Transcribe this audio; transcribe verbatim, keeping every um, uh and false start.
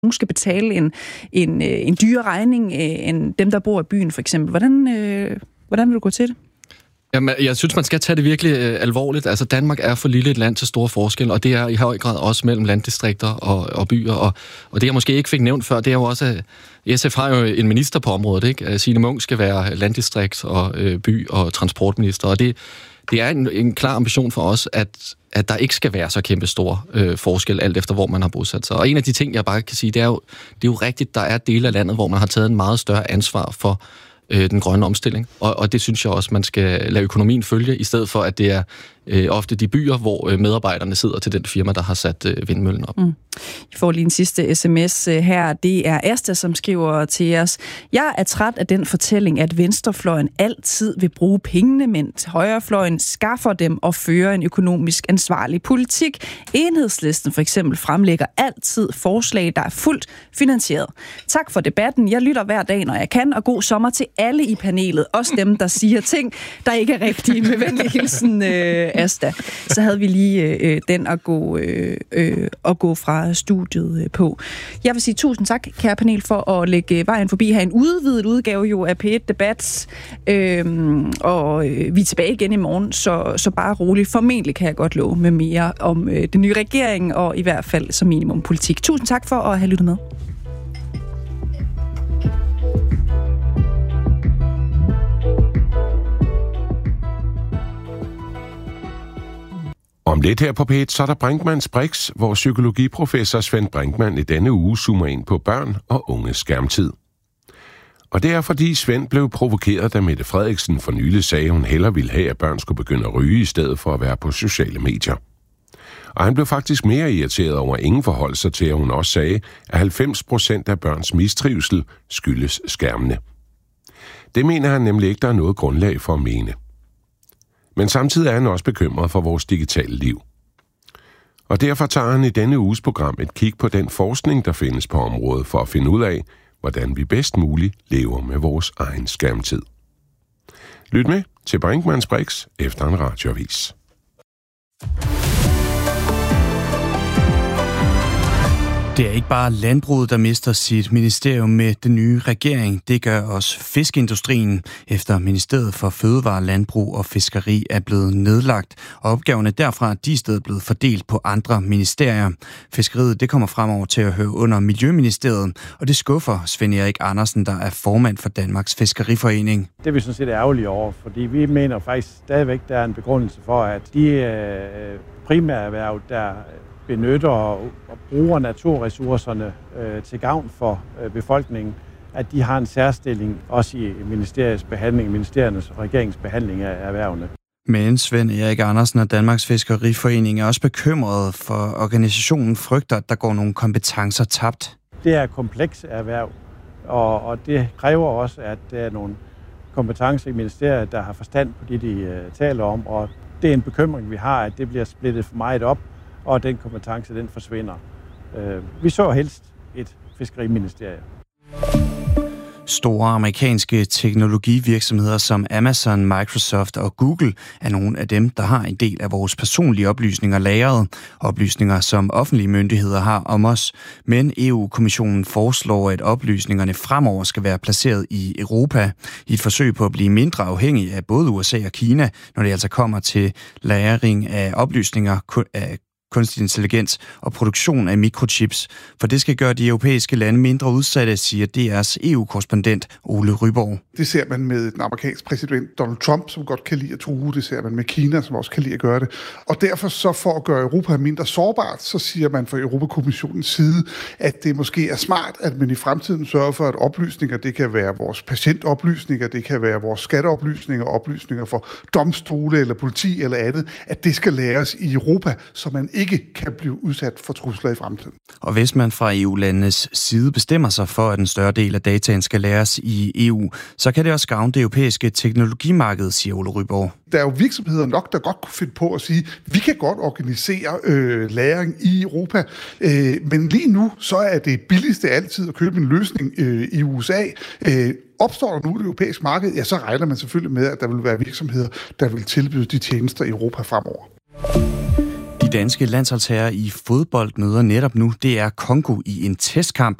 nogen skal betale en, en, en dyre regning end dem, der bor i byen, for eksempel. Hvordan, øh, hvordan vil du gå til det? Jamen, jeg synes, man skal tage det virkelig øh, alvorligt. Altså, Danmark er for lille et land til store forskelle, og det er i høj grad også mellem landdistrikter og, og byer. Og, og det, jeg måske ikke fik nævnt før, det er jo også, at S F har jo en minister på området, ikke? Signe Munk skal være landdistrikts- og øh, by- og transportminister, og det, det er en, en klar ambition for os, at, at der ikke skal være så kæmpe stor øh, forskel, alt efter hvor man har bosat sig. Og en af de ting, jeg bare kan sige, det er jo, det er jo rigtigt, der er dele af landet, hvor man har taget en meget større ansvar for den grønne omstilling, og, og det synes jeg også, man skal lade økonomien følge, i stedet for, at det er øh, ofte de byer, hvor øh, medarbejderne sidder til den firma, der har sat øh, vindmøllen op. Mm. Jeg får lige en sidste sms her. Det er Asta, som skriver til os: Jeg er træt af den fortælling, at venstrefløjen altid vil bruge pengene, mens højrefløjen skaffer dem og fører en økonomisk ansvarlig politik. Enhedslisten for eksempel fremlægger altid forslag, der er fuldt finansieret. Tak for debatten. Jeg lytter hver dag, når jeg kan, og god sommer til alle i panelet. Også dem, der siger ting, der ikke er rigtige. Med venlig hilsen, øh, Asta. Så havde vi lige øh, den at gå, øh, øh, at gå fra studiet øh, på. Jeg vil sige tusind tak, kære panel, for at lægge vejen forbi her. En udvidet udgave jo af P et Debat. Øh, og øh, vi er tilbage igen i morgen, så, så bare roligt. Formentlig kan jeg godt love med mere om øh, den nye regering, og i hvert fald som minimum politik. Tusind tak for at have lyttet med. Om lidt her på P et, så er der Brinkmanns Brix, hvor psykologiprofessor Svend Brinkmann i denne uge zoomer ind på børn og unges skærmtid. Og det er fordi Svend blev provokeret, da Mette Frederiksen for nylig sagde, at hun hellere ville have, at børn skulle begynde at ryge, i stedet for at være på sociale medier. Og han blev faktisk mere irriteret over, at ingen forholdt sig til, at hun også sagde, at halvfems procent af børns mistrivsel skyldes skærmene. Det mener han nemlig ikke, der er noget grundlag for at mene. Men samtidig er han også bekymret for vores digitale liv. Og derfor tager han i denne uges program et kig på den forskning, der findes på området, for at finde ud af, hvordan vi bedst muligt lever med vores egen skærmtid. Lyt med til Brinkmanns Brix efter en radioavis. Det er ikke bare landbruget, der mister sit ministerium med den nye regering. Det gør også fiskeindustrien, efter Ministeriet for Fødevare, Landbrug og Fiskeri er blevet nedlagt. Og opgaverne derfra de er i stedet blevet fordelt på andre ministerier. Fiskeriet det kommer fremover til at høre under Miljøministeriet, og det skuffer Svend Erik Andersen, der er formand for Danmarks Fiskeriforening. Det er vi sådan set ærgerlige over, fordi vi mener faktisk stadigvæk, der er en begrundelse for, at de øh, primære erhverv, der benytter og bruger naturressourcerne øh, til gavn for øh, befolkningen, at de har en særstilling også i ministeriets behandling, ministeriernes og regeringens behandling af erhvervene. Men Svend Erik Andersen og Danmarks Fiskeriforening er også bekymrede for, organisationen frygter, at der går nogle kompetencer tabt. Det er komplekse erhverv, og, og det kræver også, at der er nogle kompetencer i ministeriet, der har forstand på det, de uh, taler om, og det er en bekymring, vi har, at det bliver splittet for meget op, og den kompetence, den forsvinder. Vi så helst et fiskeriministerie. Store amerikanske teknologivirksomheder som Amazon, Microsoft og Google er nogle af dem, der har en del af vores personlige oplysninger lagret. Oplysninger, som offentlige myndigheder har om os. Men E U-kommissionen foreslår, at oplysningerne fremover skal være placeret i Europa, i et forsøg på at blive mindre afhængig af både U S A og Kina, når det altså kommer til lagring af oplysninger af kunstig intelligens og produktion af mikrochips, for det skal gøre de europæiske lande mindre udsatte, siger D R's E U-korrespondent Ole Ryborg. Det ser man med den amerikanske præsident Donald Trump, som godt kan lide at true. Det ser man med Kina, som også kan lide at gøre det. Og derfor så for at gøre Europa mindre sårbart, så siger man fra Europakommissionens side, at det måske er smart, at man i fremtiden sørger for, at oplysninger, det kan være vores patientoplysninger, det kan være vores skatteoplysninger, oplysninger for domstole eller politi eller andet, at det skal læres i Europa, så man ikke kan blive udsat for trusler i fremtiden. Og hvis man fra E U-landenes side bestemmer sig for, at en større del af dataen skal læres i E U, så kan det også gavne det europæiske teknologimarked, siger Ole Ryborg. Der er jo virksomheder nok, der godt kunne finde på at sige, vi kan godt organisere øh, læring i Europa, øh, men lige nu så er det billigste altid at købe en løsning øh, i U S A. Øh, Opstår der nu et europæisk marked, ja, så regner man selvfølgelig med, at der vil være virksomheder, der vil tilbyde de tjenester i Europa fremover. danske landsholdsherrer i fodbold møder netop nu, det er Congo i en testkamp.